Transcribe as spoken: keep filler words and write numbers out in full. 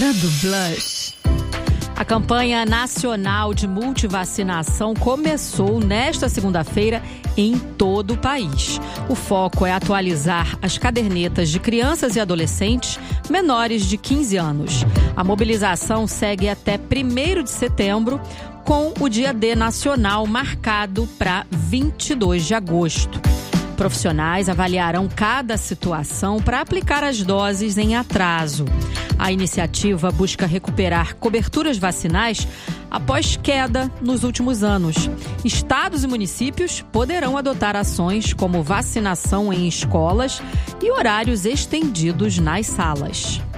Hora do Blush. A campanha nacional de multivacinação começou nesta segunda-feira em todo o país. O foco é atualizar as cadernetas de crianças e adolescentes menores de quinze anos. A mobilização segue até primeiro de setembro, com o Dia D nacional marcado para vinte e dois de agosto. Profissionais avaliarão cada situação para aplicar as doses em atraso. A iniciativa busca recuperar coberturas vacinais após queda nos últimos anos. Estados e municípios poderão adotar ações como vacinação em escolas e horários estendidos nas salas.